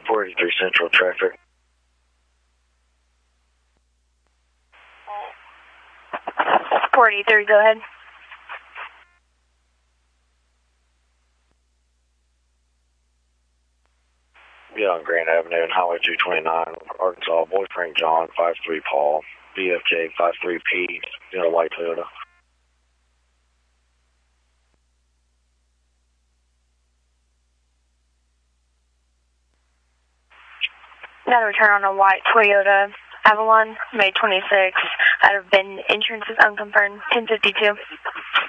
483 Central traffic. .43, go ahead. Yeah, on Grand Avenue and Highway 229, Arkansas. Boy Frank John, 53 Paul, BFJ 53P, in a white Toyota. Got a return on a white Toyota Avalon, May 26th. Out of bin, insurance is unconfirmed, 1052.